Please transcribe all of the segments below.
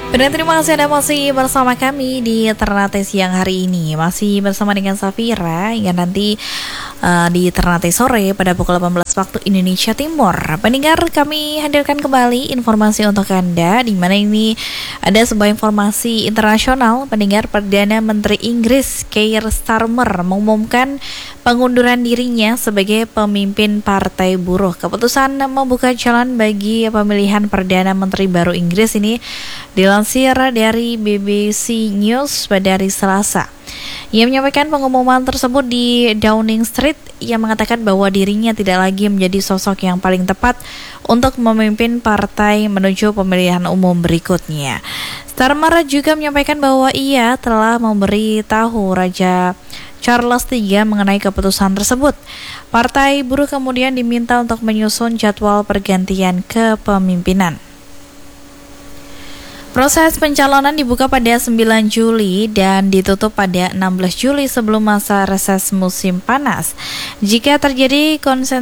Dan terima kasih Anda masih bersama kami di Ternate siang hari ini. Masih bersama dengan Safira hingga nanti di Ternate sore pada pukul 18 waktu Indonesia Timur. Pendengar, kami hadirkan kembali informasi untuk Anda, di mana ini ada sebuah informasi internasional. Pendengar, Perdana Menteri Inggris Keir Starmer mengumumkan pengunduran dirinya sebagai pemimpin Partai Buruh. Keputusan membuka jalan bagi pemilihan Perdana Menteri baru Inggris ini dilansir dari BBC News pada hari Selasa. Ia menyampaikan pengumuman tersebut di Downing Street. Ia mengatakan bahwa dirinya tidak lagi menjadi sosok yang paling tepat untuk memimpin partai menuju pemilihan umum berikutnya. Starmer juga menyampaikan bahwa ia telah memberitahu Raja Charles III mengenai keputusan tersebut. Partai Buruh kemudian diminta untuk menyusun jadwal pergantian kepemimpinan. Proses pencalonan dibuka pada 9 Juli dan ditutup pada 16 Juli sebelum masa reses musim panas. Jika terjadi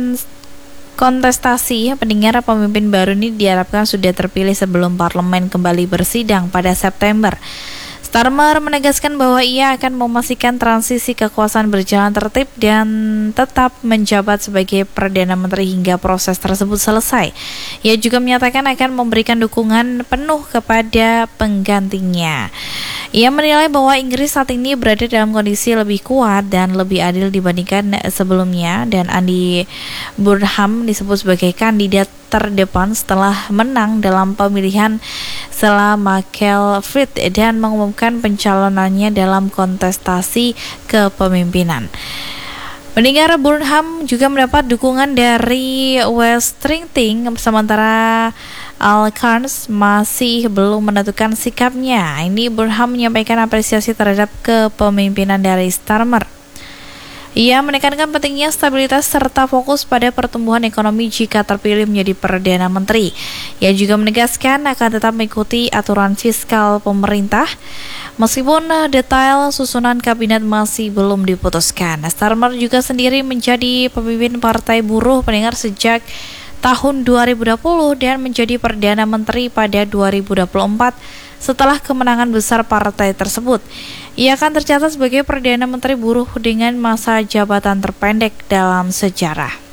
kontestasi, pendengar, pemimpin baru ini diharapkan sudah terpilih sebelum parlemen kembali bersidang pada September. Starmer menegaskan bahwa ia akan memastikan transisi kekuasaan berjalan tertib dan tetap menjabat sebagai Perdana Menteri hingga proses tersebut selesai. Ia juga menyatakan akan memberikan dukungan penuh kepada penggantinya. Ia menilai bahwa Inggris saat ini berada dalam kondisi lebih kuat dan lebih adil dibandingkan sebelumnya, dan Andy Burnham disebut sebagai kandidat terdepan setelah menang dalam pemilihan selama Michael Frith dan mengumumkan pencalonannya dalam kontestasi kepemimpinan. Pendengar, Burnham juga mendapat dukungan dari West Stringting, sementara Al Carnes masih belum menentukan sikapnya. Ini Burnham menyampaikan apresiasi terhadap kepemimpinan dari Starmer. Ia menekankan pentingnya stabilitas serta fokus pada pertumbuhan ekonomi jika terpilih menjadi Perdana Menteri. Ia juga menegaskan akan tetap mengikuti aturan fiskal pemerintah, meskipun detail susunan kabinet masih belum diputuskan. Starmer juga sendiri menjadi pemimpin Partai Buruh, pendengar, sejak tahun 2020 dan menjadi Perdana Menteri pada 2024 setelah kemenangan besar partai tersebut. Ia akan tercatat sebagai Perdana Menteri Buruh dengan masa jabatan terpendek dalam sejarah.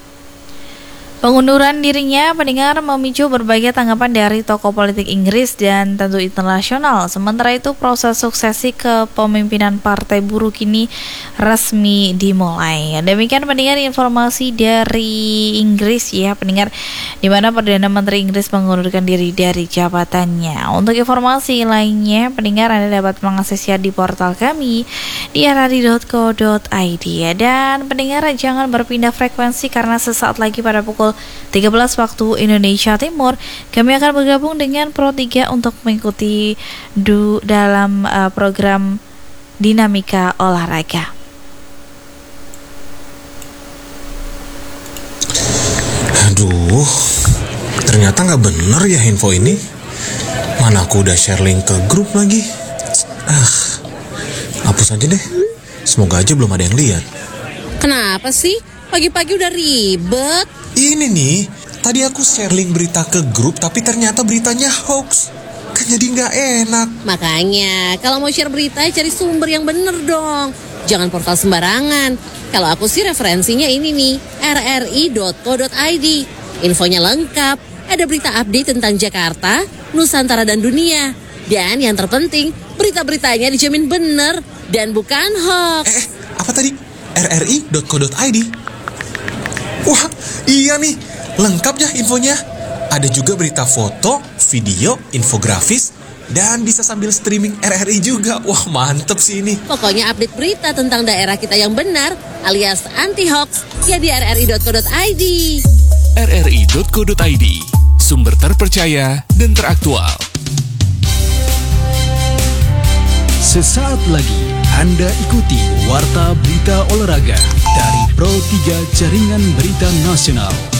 Pengunduran dirinya, pendengar, memicu berbagai tanggapan dari tokoh politik Inggris dan tentu internasional. Sementara itu, proses suksesi kepemimpinan Partai Buruh kini resmi dimulai. Demikian, pendengar, informasi dari Inggris ya, pendengar, di mana Perdana Menteri Inggris mengundurkan diri dari jabatannya. Untuk informasi lainnya, pendengar, Anda dapat mengaksesnya di portal kami di rri.co.id. Dan pendengar, jangan berpindah frekuensi karena sesaat lagi pada pukul 13 waktu Indonesia Timur, kami akan bergabung dengan Pro 3 untuk mengikuti dalam program Dinamika Olahraga. Aduh, ternyata nggak bener ya info ini. Mana aku udah share link ke grup lagi. Hapus aja deh. Semoga aja belum ada yang lihat. Kenapa sih? Pagi-pagi udah ribet. Ini nih, tadi aku share link berita ke grup, tapi ternyata beritanya hoax. Kan jadi nggak enak. Makanya, kalau mau share berita, cari sumber yang bener dong. Jangan portal sembarangan. Kalau aku sih referensinya ini nih, rri.co.id. Infonya lengkap, ada berita update tentang Jakarta, Nusantara, dan dunia. Dan yang terpenting, berita-beritanya dijamin bener dan bukan hoax. Apa tadi? rri.co.id? Wah, iya nih, lengkap ya infonya. Ada juga berita foto, video, infografis, dan bisa sambil streaming RRI juga. Wah, mantep sih ini. Pokoknya update berita tentang daerah kita yang benar, alias anti-hoax, ya di rri.co.id. rri.co.id, sumber terpercaya dan teraktual. Sesaat lagi Anda ikuti Warta Berita Olahraga dari Pro 3 Jaringan Berita Nasional.